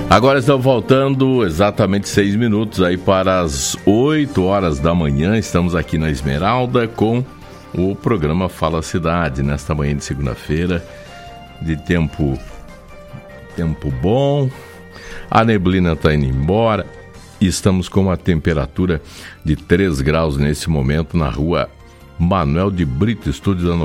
Agora estamos voltando exatamente 6 minutos aí para as 8 horas da manhã. Estamos aqui na Esmeralda com o programa Fala Cidade, nesta manhã de segunda-feira, de tempo bom. A neblina está indo embora e estamos com uma temperatura de 3 graus nesse momento na rua Manuel de Brito, estúdio da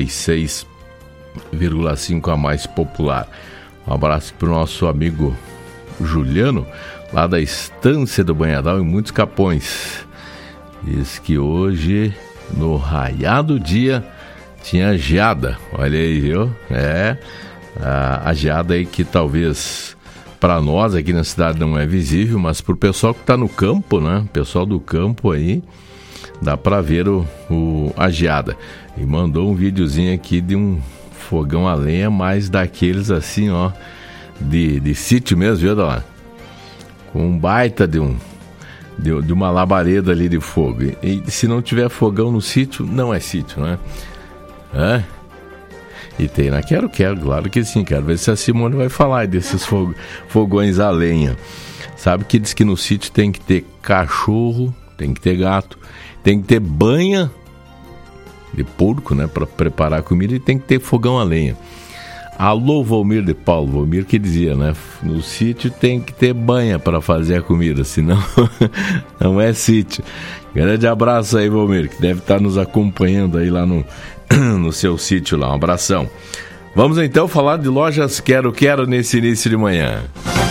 96,5, a mais popular. Um abraço para o nosso amigo Juliano, lá da Estância do Banhadal, em Muitos Capões. Diz que hoje, no raiar do dia, tinha geada. Olha aí, viu? A geada aí que talvez para nós aqui na cidade não é visível, mas para o pessoal que está no campo, né? O pessoal do campo aí, dá para ver a geada. E mandou um videozinho aqui de um fogão a lenha, mas daqueles assim, ó, de sítio mesmo, viu, lá? Com um baita de uma labareda ali de fogo. E se não tiver fogão no sítio, não é sítio, né? E tem na Quero, claro que sim. Quero ver se a Simone vai falar desses fogões a lenha. Sabe que diz que no sítio tem que ter cachorro, tem que ter gato, tem que ter banha de porco, né, para preparar a comida, e tem que ter fogão a lenha. Alô, Valmir de Paulo, Valmir que dizia, né? No sítio tem que ter banha para fazer a comida, senão não é sítio. Grande abraço aí, Valmir, que deve estar nos acompanhando aí lá no seu sítio lá. Um abração. Vamos então falar de lojas Quero nesse início de manhã.